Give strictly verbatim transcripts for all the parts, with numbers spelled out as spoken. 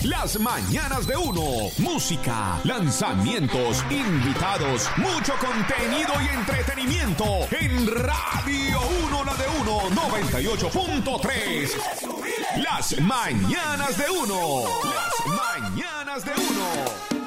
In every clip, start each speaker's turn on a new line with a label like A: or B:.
A: Las mañanas de uno. Música, lanzamientos, invitados, mucho contenido y entretenimiento. En Radio uno, la de uno, noventa y ocho punto tres. Las mañanas de uno. Las mañanas de uno.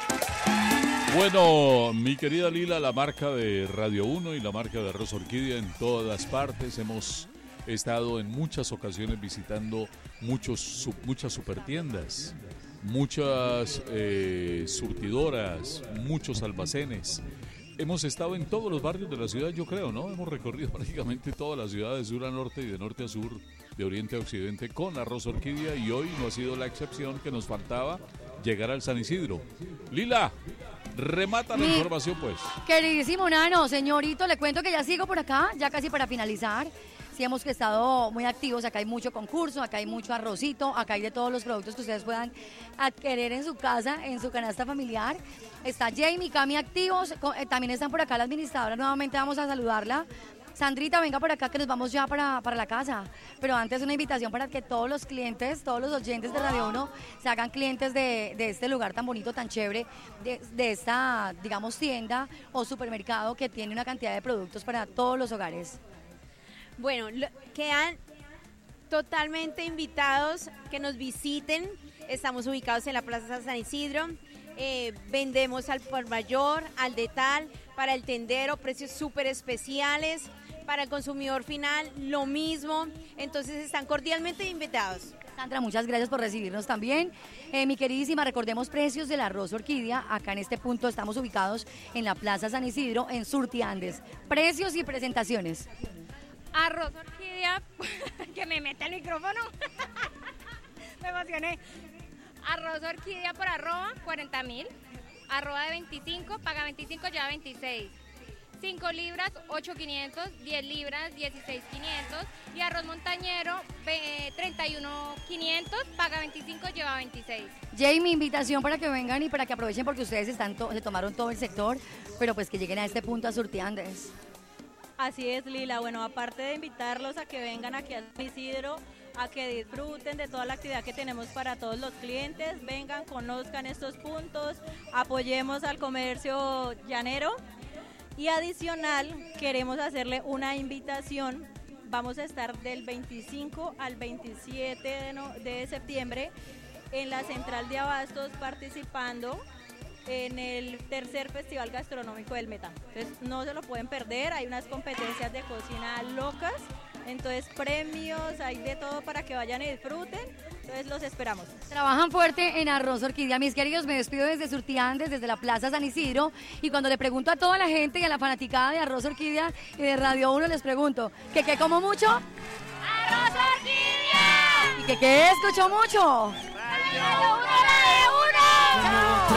B: Bueno, mi querida Lila, la marca de Radio uno y la marca de Rosa Orquídea en todas partes. Hemos estado en muchas ocasiones visitando muchos, su, muchas supertiendas, muchas eh, surtidoras, muchos almacenes. Hemos estado en todos los barrios de la ciudad, yo creo, ¿no? Hemos recorrido prácticamente todas las ciudades, de sur a norte y de norte a sur, de oriente a occidente, con la Rosa Orquídea, y hoy no ha sido la excepción, que nos faltaba llegar al San Isidro. Lila, remata la Mi información, pues.
C: Queridísimo Nano, señorito, le cuento que ya sigo por acá, ya casi para finalizar. Sí, hemos estado muy activos, acá hay mucho concurso, acá hay mucho arrocito, acá hay de todos los productos que ustedes puedan adquirir en su casa, en su canasta familiar. Está Jamie, Cami activos, también están por acá la administradora, nuevamente vamos a saludarla. Sandrita, venga por acá que nos vamos ya para, para la casa. Pero antes una invitación para que todos los clientes, todos los oyentes de Radio uno se hagan clientes de, de este lugar tan bonito, tan chévere, de, de esta, digamos, tienda o supermercado que tiene una cantidad de productos para todos los hogares.
D: Bueno, lo, quedan totalmente invitados que nos visiten. Estamos ubicados en la Plaza San Isidro. Eh, vendemos al por mayor, al detal, para el tendero, precios súper especiales. Para el consumidor final, lo mismo. Entonces están cordialmente invitados.
C: Sandra, muchas gracias por recibirnos también. Eh, mi queridísima, recordemos precios del arroz Orquídea. Acá en este punto estamos ubicados en la Plaza San Isidro, en Surtiandes. Precios y presentaciones.
E: Arroz Orquídea, que me mete el micrófono. Me emocioné. Arroz Orquídea por arroba, cuarenta mil. Arroba de veinticinco, paga veinticinco, lleva veintiséis. cinco libras, ocho mil quinientos. diez libras, dieciséis mil quinientos. Y arroz montañero, treinta y uno mil quinientos, paga veinticinco, lleva veintiséis.
C: Jamie, invitación para que vengan y para que aprovechen, porque ustedes están to- se tomaron todo el sector, pero pues que lleguen a este punto a Surtiandes.
F: Así es, Lila. Bueno, aparte de invitarlos a que vengan aquí a San Isidro, a que disfruten de toda la actividad que tenemos para todos los clientes, vengan, conozcan estos puntos, apoyemos al comercio llanero. Y adicional, queremos hacerle una invitación. Vamos a estar del veinticinco al veintisiete de, no, de septiembre en la Central de Abastos participando en el tercer Festival Gastronómico del Meta. Entonces no se lo pueden perder, hay unas competencias de cocina locas, entonces premios, hay de todo para que vayan y disfruten, entonces los esperamos.
C: Trabajan fuerte en Arroz Orquídea. Mis queridos, me despido desde Surtiandes, desde la Plaza San Isidro, y cuando le pregunto a toda la gente y a la fanaticada de Arroz Orquídea y de Radio uno, les pregunto, ¿que qué como mucho?
E: ¡Arroz Orquídea!
C: ¿Y que qué escucho mucho?
E: Radio uno.